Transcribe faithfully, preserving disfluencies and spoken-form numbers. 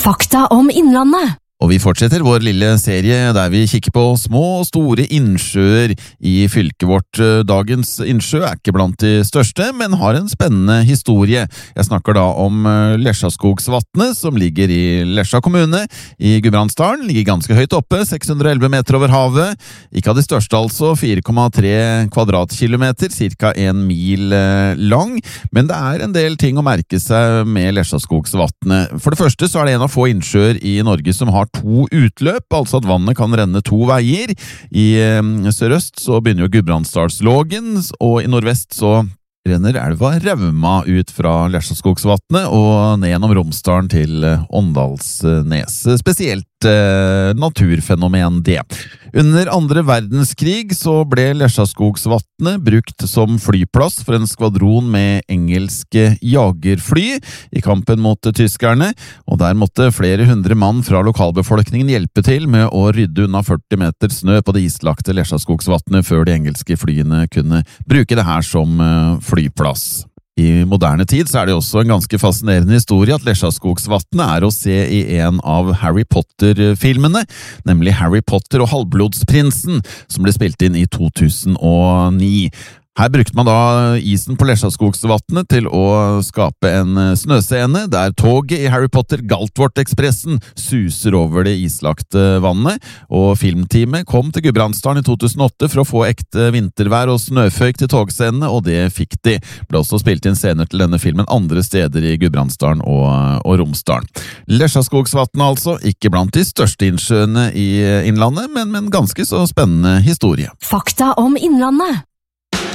Fakta om Innlandet. Og vi fortsetter vår lille serie der vi kikker på små og store innsjøer i fylket vårt. Dagens innsjø er ikke blant de største, men har en spennende historie. Jeg snakker da om Lesjaskogsvatnet, som ligger i Lesja kommune i Gudbrandsdalen. Ligger ganske høyt oppe, seks hundre og elleve meter over havet. Ikke av de største altså, fire komma tre kvadratkilometer, cirka en mil lang. Men det er en del ting å merke seg med Lesjaskogsvatnet. For det første så er det en av få innsjøer i Norge som har to utløp, altså at vannet kan renne to veier. I sørøst så begynner jo Gudbrandsdalslågen, og i nordvest så renner elva Rauma ut fra Lesjaskogsvatnet og ned gjennom Romsdalen til Åndalsnes. Spesielt eh, naturfenomen det. Under andre verdenskrig så ble Lesjaskogsvatnet brukt som flyplass for en skvadron med engelske jagerfly i kampen mot tyskerne, og der måtte flere hundre mann fra lokalbefolkningen hjelpe til med å rydde unna førti meter snø på det islagte Lesjaskogsvatnet før de engelske flyene kunne bruke det her som flyplass. I moderne tid så er det også en ganske fascinerende historie at Lesjaskogsvatnet er å se i en av Harry Potter-filmene, nemlig Harry Potter og Halvblodsprinsen, som ble spilt inn i to tusen og ni. Her brukte man da isen på Lesjaskogsvatnet til å skape en snøscene der toget i Harry Potter Galtvort-ekspressen suser over det islagte vannet, og filmteamet kom til Gudbrandsdalen i to tusen og åtte for å få ekte vintervær og snøføyk til togscenene, og det fikk de. Det ble også spilt inn scener til denne filmen andre steder i Gudbrandsdalen og, og Romsdalen. Lesjaskogsvatnet altså, ikke blant de største innsjøene i Innlandet, men med en ganske så spennende historie. Fakta om Innlandet.